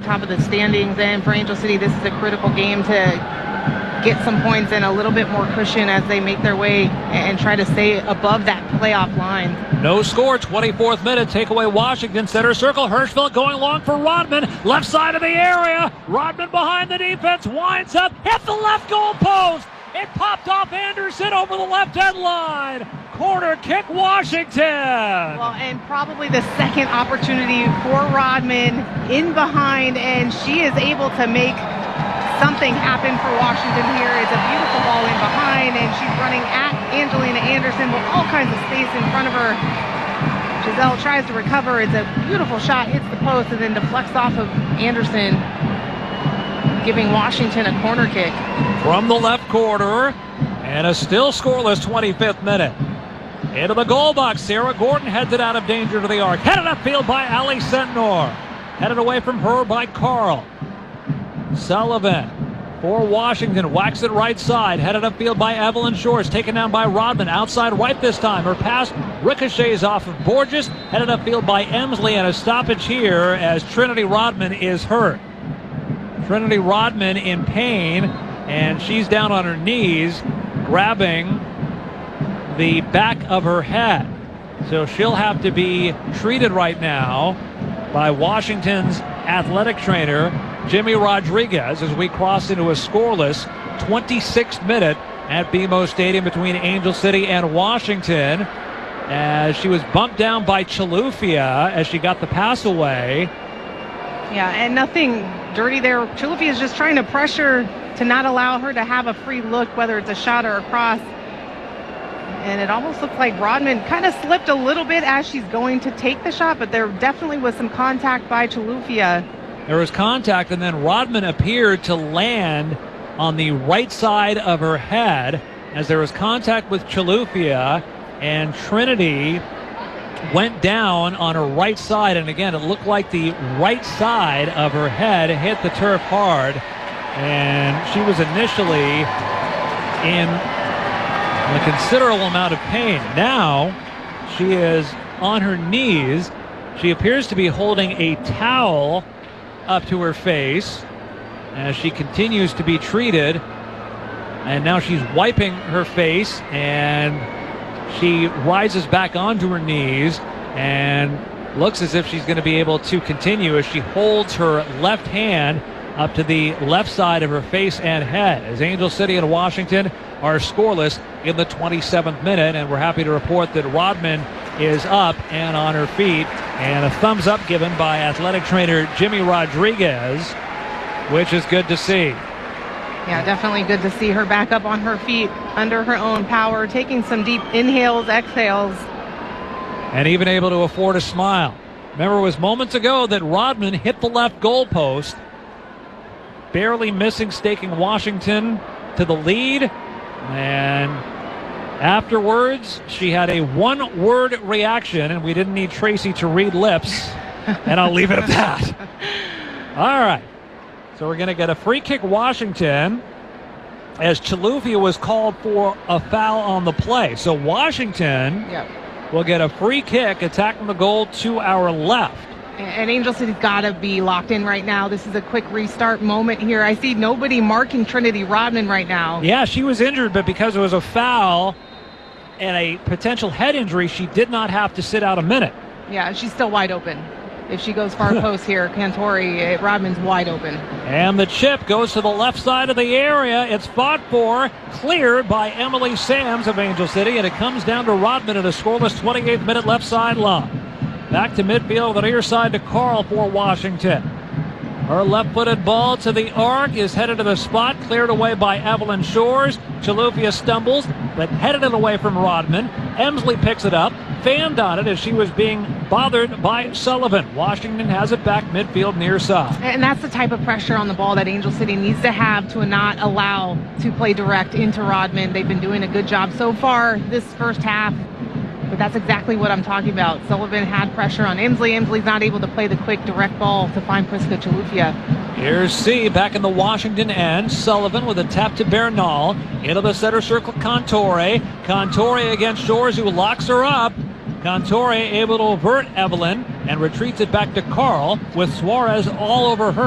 top of the standings. And for Angel City, this is a critical game to get some points and a little bit more cushion as they make their way and try to stay above that playoff line. No score, 24th minute. Takeaway Washington, center circle. Hirschfeld going long for Rodman. Left side of the area. Rodman behind the defense. Winds up. Hit the left goal post. It popped off Anderson over the left end line. Corner kick, Washington. Well, and probably the second opportunity for Rodman in behind, and she is able to make something happen for Washington here. It's a beautiful ball in behind, and she's running at Angelina Anderson with all kinds of space in front of her. Giselle tries to recover. It's a beautiful shot, hits the post, and then deflects off of Anderson, giving Washington a corner kick. From the left corner, and a still scoreless 25th minute. Into the goal box, Sarah Gordon heads it out of danger to the arc. Headed upfield by Ali Sentnor. Headed away from her by Carl. Sullivan for Washington, whacks it right side, headed upfield by Evelyn Shores, taken down by Rodman, outside right this time. Her pass ricochets off of Borges, headed upfield by Emsley, and a stoppage here as Trinity Rodman is hurt. Trinity Rodman in pain, and she's down on her knees, grabbing the back of her head. So she'll have to be treated right now by Washington's athletic trainer, Jimmy Rodriguez, as we cross into a scoreless 26th minute at BMO Stadium between Angel City and Washington, as she was bumped down by Chilufya as she got the pass away. Yeah, and nothing dirty there. Chilufya is just trying to pressure to not allow her to have a free look, whether it's a shot or a cross. And it almost looked like Rodman kind of slipped a little bit as she's going to take the shot, but there definitely was some contact by Chilufya. There was contact, and then Rodman appeared to land on the right side of her head as there was contact with Chilufya, and Trinity went down on her right side. And again, it looked like the right side of her head hit the turf hard, and she was initially in a considerable amount of pain. Now she is on her knees. She appears to be holding a towel up to her face as she continues to be treated, and now she's wiping her face, and she rises back onto her knees and looks as if she's going to be able to continue as she holds her left hand up to the left side of her face and head, as Angel City and Washington are scoreless in the 27th minute. And we're happy to report that Rodman is up and on her feet, and a thumbs up given by athletic trainer Jimmy Rodriguez, which is good to see. Yeah, definitely good to see her back up on her feet under her own power, taking some deep inhales, exhales. And even able to afford a smile. Remember, it was moments ago that Rodman hit the left goalpost, barely missing, staking Washington to the lead. And afterwards, she had a one-word reaction, and we didn't need Tracy to read lips, and I'll leave it at that. All right. So we're going to get a free kick, Washington, as Chilufya was called for a foul on the play. So Washington will get a free kick, attacking the goal to our left. And Angel City's got to be locked in right now. This is a quick restart moment here. I see nobody marking Trinity Rodman right now. Yeah, she was injured, but because it was a foul and a potential head injury, she did not have to sit out a minute. Yeah, she's still wide open. If she goes far post here, Cantori, Rodman's wide open. And the chip goes to the left side of the area. It's fought for, cleared by Emily Sams of Angel City, and it comes down to Rodman at a scoreless 28th minute left sideline. Back to midfield, the near side to Carl for Washington. Her left-footed ball to the arc is headed to the spot, cleared away by Evelyn Shores. Chilufya stumbles, but headed it away from Rodman. Emsley picks it up, fanned on it as she was being bothered by Sullivan. Washington has it back midfield near side. And that's the type of pressure on the ball that Angel City needs to have to not allow to play direct into Rodman. They've been doing a good job so far this first half. But that's exactly what I'm talking about. Sullivan had pressure on Emsley. Emsley's not able to play the quick, direct ball to find Priska Chilufya. Here's C back in the Washington end. Sullivan with a tap to Bernal. Into the center circle, Cantore. Cantore against Shores, who locks her up. Cantore able to avert Evelyn and retreats it back to Carl with Suarez all over her.